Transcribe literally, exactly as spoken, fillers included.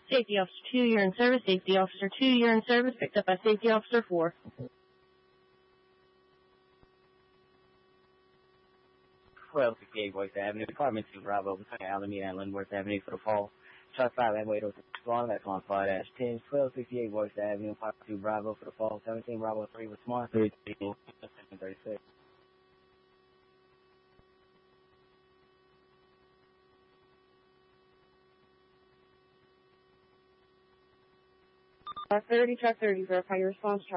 Safety Officer two, you're in service. Safety Officer two, you're in service. Picked up by Safety Officer four. twelve sixty-eight Voice Avenue, Department two, Bravo, between Alameda and Lindworth Avenue for the fall. Truck five and wait over Swan, that's on five dash ten, twelve sixty-eight Voice Avenue, Department two, Bravo for the fall. seventeen Bravo three with Swan, thirty-six. Truck thirty, Truck thirty, verify your response.